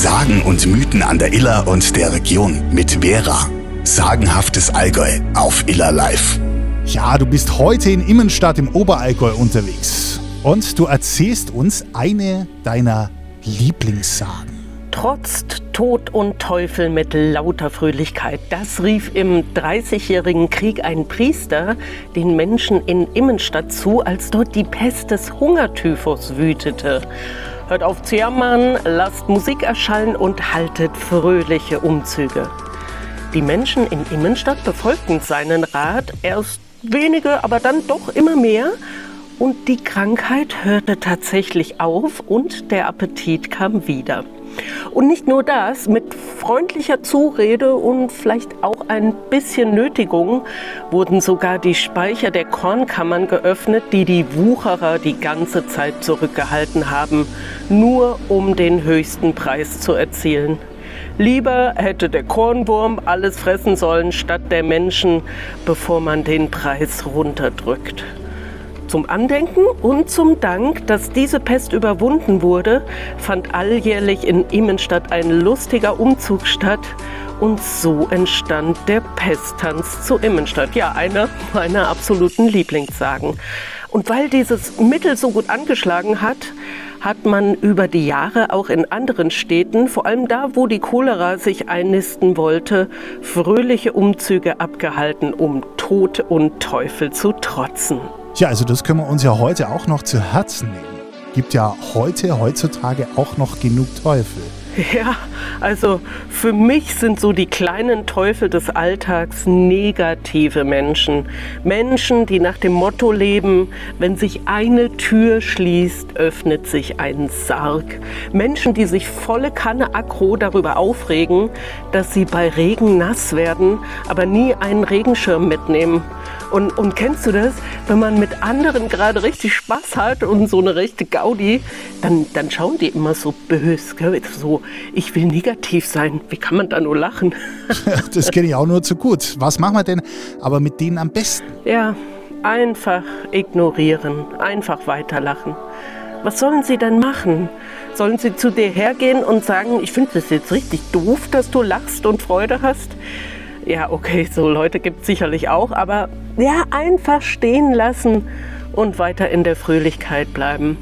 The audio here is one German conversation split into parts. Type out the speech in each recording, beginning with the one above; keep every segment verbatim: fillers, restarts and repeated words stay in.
Sagen und Mythen an der Iller und der Region mit Vera. Sagenhaftes Allgäu auf Iller Live. Ja, du bist heute in Immenstadt im Oberallgäu unterwegs und du erzählst uns eine deiner Lieblingssagen. Trotzt Tod und Teufel mit lauter Fröhlichkeit. Das rief im dreißigjährigen Krieg ein Priester den Menschen in Immenstadt zu, als dort die Pest des Hungertyphus wütete. Hört auf zu jammern, lasst Musik erschallen und haltet fröhliche Umzüge. Die Menschen in Immenstadt befolgten seinen Rat, erst wenige, aber dann doch immer mehr. Und die Krankheit hörte tatsächlich auf und der Appetit kam wieder. Und nicht nur das, mit freundlicher Zurede und vielleicht auch ein bisschen Nötigung wurden sogar die Speicher der Kornkammern geöffnet, die die Wucherer die ganze Zeit zurückgehalten haben, nur um den höchsten Preis zu erzielen. Lieber hätte der Kornwurm alles fressen sollen statt der Menschen, bevor man den Preis runterdrückt. Zum Andenken und zum Dank, dass diese Pest überwunden wurde, fand alljährlich in Immenstadt ein lustiger Umzug statt. Und so entstand der Pesttanz zu Immenstadt. Ja, einer meiner absoluten Lieblingssagen. Und weil dieses Mittel so gut angeschlagen hat, hat man über die Jahre auch in anderen Städten, vor allem da, wo die Cholera sich einnisten wollte, fröhliche Umzüge abgehalten, um Tod und Teufel zu trotzen. Ja, also das können wir uns ja heute auch noch zu Herzen nehmen. Gibt ja heute, heutzutage auch noch genug Teufel. Ja, also für mich sind so die kleinen Teufel des Alltags negative Menschen. Menschen, die nach dem Motto leben, wenn sich eine Tür schließt, öffnet sich ein Sarg. Menschen, die sich volle Kanne aggro darüber aufregen, dass sie bei Regen nass werden, aber nie einen Regenschirm mitnehmen. Und, und kennst du das, wenn man mit anderen gerade richtig Spaß hat und so eine rechte Gaudi, dann, dann schauen die immer so böse, gell? So, ich will negativ sein. Wie kann man da nur lachen? Das kenne ich auch nur zu gut. Was machen wir denn aber mit denen am besten? Ja, einfach ignorieren, einfach weiterlachen. Was sollen sie denn machen? Sollen sie zu dir hergehen und sagen, ich finde das jetzt richtig doof, dass du lachst und Freude hast? Ja, okay, so Leute gibt es sicherlich auch, aber ja, einfach stehen lassen und weiter in der Fröhlichkeit bleiben.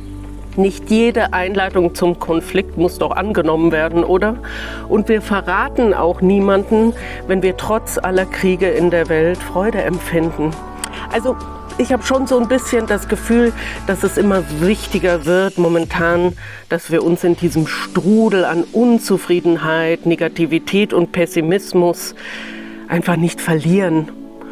Nicht jede Einladung zum Konflikt muss doch angenommen werden, oder? Und wir verraten auch niemanden, wenn wir trotz aller Kriege in der Welt Freude empfinden. Also ich habe schon so ein bisschen das Gefühl, dass es immer wichtiger wird momentan, dass wir uns in diesem Strudel an Unzufriedenheit, Negativität und Pessimismus einfach nicht verlieren.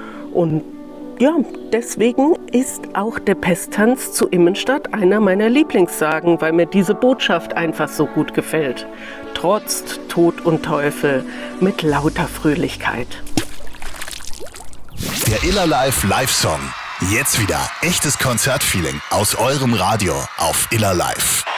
Und ja, deswegen ist auch der Pesttanz zu Immenstadt einer meiner Lieblingssagen, weil mir diese Botschaft einfach so gut gefällt. Trotz Tod und Teufel mit lauter Fröhlichkeit. Der Iller Live Live-Song. Jetzt wieder echtes Konzertfeeling aus eurem Radio auf Iller Live.